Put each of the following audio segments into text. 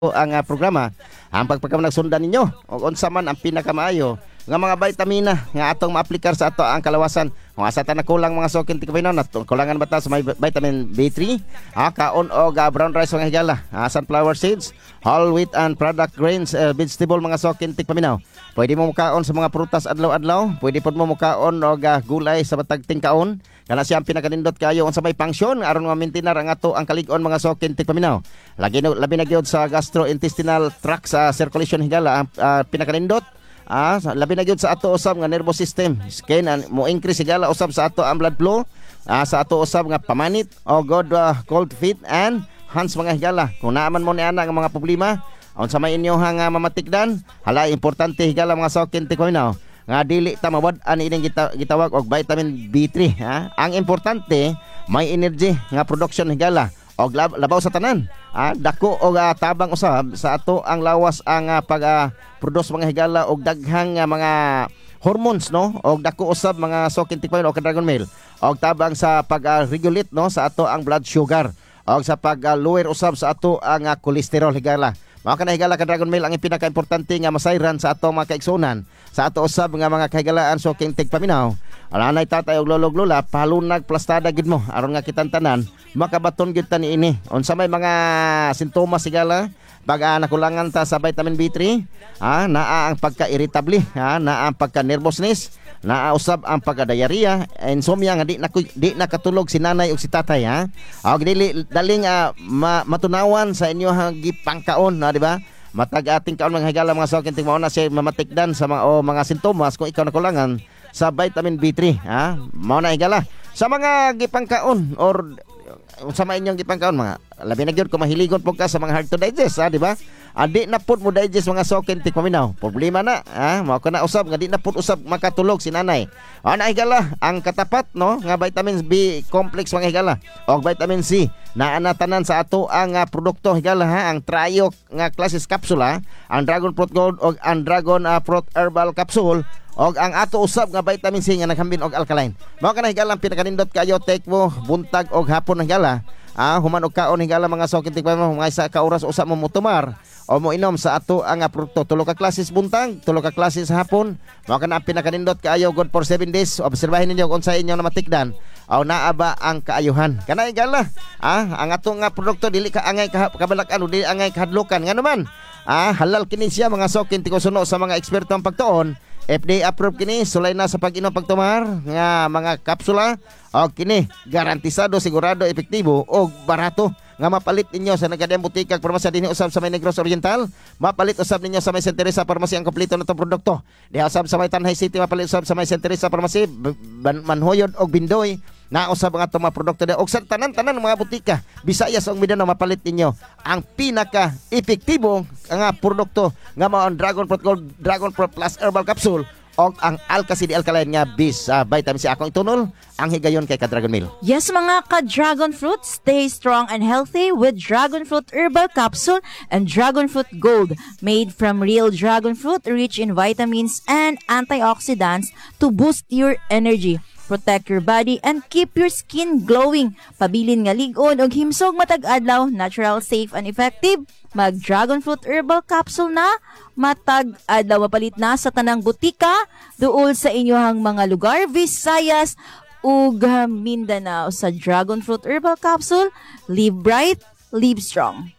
ang programa ang pagpagkamanagsundan ninyo o unsa man ang pinakamaayo nga mga vitamina nga atong maaplikar sa ato ang kalawasan kung asa ta nakulang mga sukin tikapinaw na kulangan bata sa may vitamin B3 kaon og brown rice mga higala sunflower seeds whole wheat and product grains vegetable mga sukin tikapinaw pwede mo mukaon sa mga prutas adlaw-adlaw pwede pod mo mukaon og gulay sa matag tingkaon kana siya ang pinakanindot kayo unsa may function aron ma-maintain ang ato ang kalig-on mga sukin tikapinaw labi na gyud sa gastrointestinal tract sa circulation higala ang pinakanindot labi na gyud sa ato usab nga nervous system skin and mo increase higala usab sa ato ang blood flow sa ato usab nga pamanit o good cold feet and hands mga higala kung naaman mo ni ana nga mga problema unsa may inyo nga mamatikdan hala importante higala mga sukin tikapinaw nga dili ta mawad-an ining gitawag og vitamin B3 ang importante may energy nga production higala og labaw sa tanan dako og tabang usab sa ato ang lawas ang pag-produce mga higala og daghang mga hormones no og dako usab mga sukin tikpayon o dragon meal og tabang sa pag-regulate no sa ato ang blood sugar og sa pag-lower usab sa ato ang cholesterol higala mao kana higala ka dragon meal ang pinaka-importante nga masayran sa ato mga kaigsunan sa ato usab nga mga kahigalaan suking tigpaminaw alanay tatay og lolog lola palunag plastada gid mo aron nga kitantanan makabaton gid ta niini unsa may mga sintomas higala pag nakulangan ta sa vitamin B3 naa ang pagka-irritable naa ang pagka-nervousness naa usab ang pagka-diarrhea insomnia nga di nakatulog si nanay ug si tatay og dili daling matunawan sa inyo gipangkaon di ba matag ating kaon mga higala mga sukin tingmao na siya mamatikdan sa mga sintomas kung ikaw nakulangan sa vitamin B3 mao na higala sa mga gipangkaon or sa mga inyong gipangkaon mga labi na gyud kung mahiligon po ka sa mga hard to digest di ba di na pud mo digest mga sukin tikpaminaw problema na mao kana usab nga di na pud usab makatulog si nanay na higala ang katapat no nga vitamin B complex mga higala og vitamin C naa na tanan sa ato ang produkto higala ang trio nga clases capsula ang dragon fruit gold og ang dragon fruit herbal capsule og ang ato usab nga vitamin C nga naghambin og alkaline mao kana higala ang pinakanindot kayo take mo buntag og hapon higala human og kaon higala mga sukin tikpaminaw mga isa ka oras usab mo mutumar o mo inom sa ato ang produkto tulo ka klases buntag tulo ka klases hapon mao kana ang pinakanindot kaayo good for 7 days obserbahin ninyo kung sa inyo na matikdan o naa ba ang kaayuhan kana higala ang ato nga produkto dili ka angay kabalak-an dili angay kahadlukan nga naman halal kini siya mga sukin tikusuno sa mga eksperto ang pagtuon FDA approved kini sulay na sa pag-inom pagtumar nga mga kapsula o kini garantisado sigurado epektibo o barato nga mapalit ninyo sa nagadayang butika parmasya dinhi usab sa may Negros Oriental mapalit usab ninyo sa may Santa Teresa Pharmacy ang kompleto na itong produkto diha usab sa may Tanay City mapalit usab sa may Santa Teresa Pharmacy Manhoyod og Bindoy na usab ang atong mga produkto diha og sa tanan-tanan mga butika Visayas ug Mindanao mapalit ninyo ang pinaka epektibo nga produkto nga mao ang Dragon Fruit Gold Dragon Fruit Plus Herbal Capsule og ang Alka-CD Alkaline nga bis vitamin C akong itunol ang higayon kay ka-Dragon Meal. Yes mga ka-Dragon Fruit, stay strong and healthy with Dragon Fruit Herbal Capsule and Dragon Fruit Gold made from real dragon fruit rich in vitamins and antioxidants to boost your energy. Protect your body and keep your skin glowing. Pabilin nga lig-on og himsog matag adlaw, natural, safe and effective. Mag Dragon Fruit Herbal Capsule na matag adlaw mapalit na sa tanang butika duol sa inyohang mga lugar Visayas ug Mindanao sa Dragon Fruit Herbal Capsule. Live bright, live strong.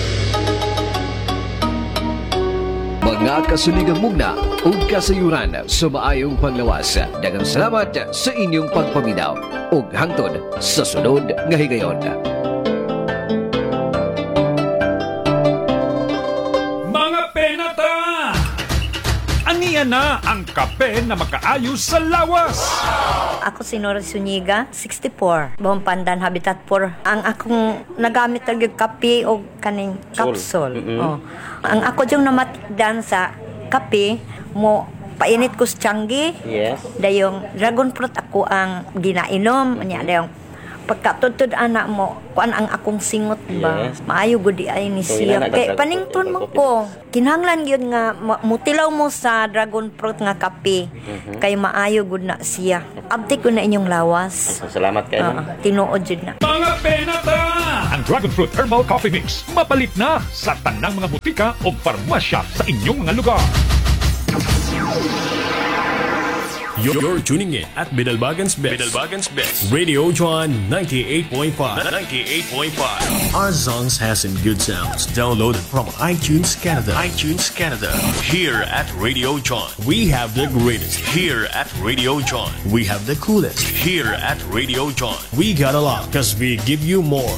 Mga kasuligang mugna ug kasayuran sa maayong panglawas. Daghang salamat sa inyong pagpaminaw ug hangtod sa sunod nga higayon. Mga penata! Aniya na ang kape na makaayos sa lawas. Ako si Nora Zuniga, 64. Buong Pandan, Habitat 4. Ang akong nagamit ang kape o kaning capsule. Ang ako yung namatikdan sa kape, mo painit ko sa tiyanggi. Yes. Dayong dragon fruit ako ang ginainom. Dayong pagkatutod anak mo, kuan ang akong singot ba? Yes. Maayo gudi ay ni siya. Kay panington mo ko. Kinahanglan yun nga mutilaw mo sa dragon fruit nga kape. Kay maayo gud na siya. Abdi ko na inyong lawas. Salamat kayo. Tinuod jud na. Mga penata! ang Dragon Fruit Herbal Coffee Mix. Mapalit na sa tanang mga butika o farmasya sa inyong mga lugar. You're tuning in at Bidalbagan's Best. Radio John 98.5. Our songs has some good sounds. Downloaded from iTunes Canada. Here at Radio John, we have the greatest. Here at Radio John, we have the coolest. Here at Radio John, we got a lot because we give you more.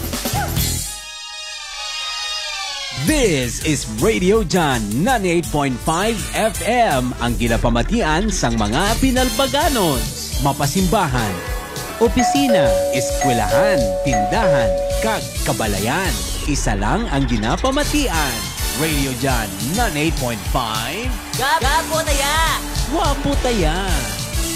This is Radio John 98.5 FM, ang ginapamatian sang mga Pinalbaganons, mapasimbahan, opisina, eskwelahan, tindahan, kag kabalayan. Isa lang ang ginapamatian. Radio John 98.5. Gapo taya! Wapo taya!